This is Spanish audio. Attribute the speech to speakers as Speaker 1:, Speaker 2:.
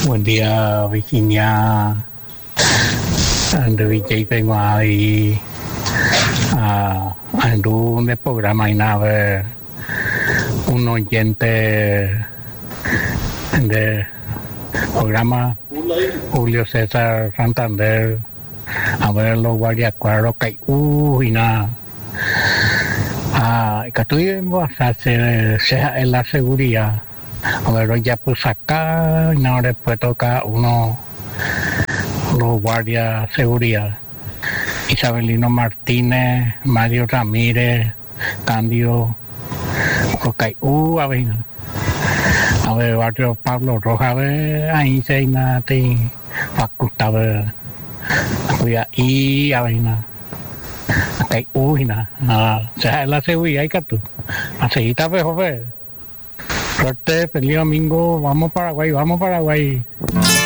Speaker 1: Buen día, Virginia. Anduviste y tengo ahí anduve en el programa y nada, un oyente de programa Julio César Santander, a ver los guardiacuadros que y nada. Que estuvimos a hacer en la seguridad. A ver, ya pues acá y no después toca uno los guardias de seguridad. Isabelino Martínez, Mario Ramírez, Cándido, a ver, barrio Pablo Rojas, a ver, ahí se nada, facultad, a ver, cuida, y a ver, nada, o sea, la seguridad, hay que tú, así está mejor, ver. Suerte, feliz domingo, vamos Paraguay, vamos Paraguay.